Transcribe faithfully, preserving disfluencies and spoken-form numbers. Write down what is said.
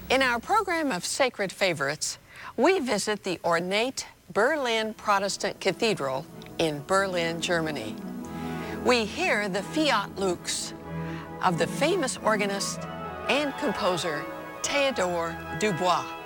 In our program of Sacred Favorites, we visit the ornate Berlin Protestant Cathedral in Berlin, Germany. We hear the Fiat Lux of the famous organist and composer Theodore Dubois.